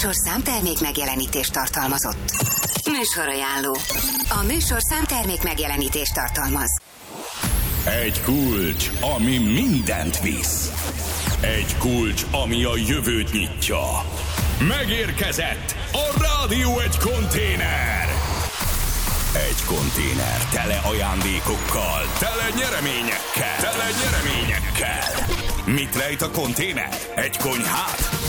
műsor számtermék megjelenítést tartalmazott. Műsorajánló. A műsor számtermék megjelenítést tartalmaz. Egy kulcs, ami mindent visz. Egy kulcs, ami a jövőt nyitja. Megérkezett a Rádió Egy konténer. Egy konténer tele ajándékokkal, tele nyereményekkel. Mit rejt a konténer? Egy konyhát?